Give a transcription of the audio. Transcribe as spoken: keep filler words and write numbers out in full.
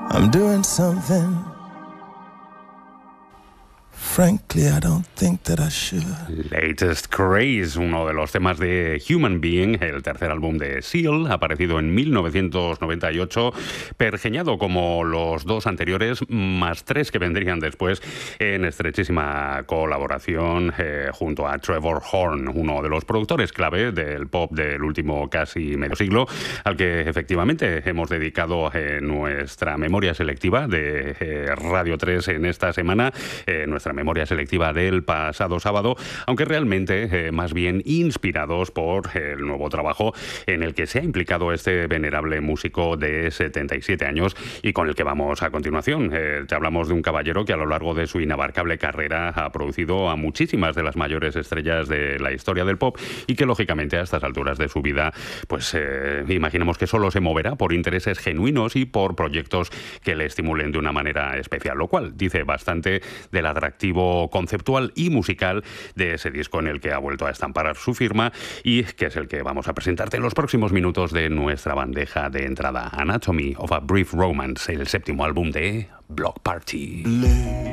I'm doing something. Frankly, I don't think that I should. Latest Craze, uno de los temas de Human Being, el tercer álbum de Seal, aparecido en mil novecientos noventa y ocho, pergeñado como los dos anteriores, más tres que vendrían después, en estrechísima colaboración eh, junto a Trevor Horn, uno de los productores clave del pop del último casi medio siglo, al que efectivamente hemos dedicado eh, nuestra memoria selectiva de eh, Radio tres en esta semana, eh, nuestra memoria selectiva del pasado sábado, aunque realmente eh, más bien inspirados por el nuevo trabajo en el que se ha implicado este venerable músico de setenta y siete años y con el que vamos a continuación. Eh, te hablamos de un caballero que a lo largo de su inabarcable carrera ha producido a muchísimas de las mayores estrellas de la historia del pop y que lógicamente a estas alturas de su vida pues eh, imaginemos que solo se moverá por intereses genuinos y por proyectos que le estimulen de una manera especial, lo cual dice bastante del atractivo conceptual y musical de ese disco en el que ha vuelto a estampar su firma y que es el que vamos a presentarte en los próximos minutos de nuestra bandeja de entrada. Anatomy of a Brief Romance, el séptimo álbum de Bloc Party.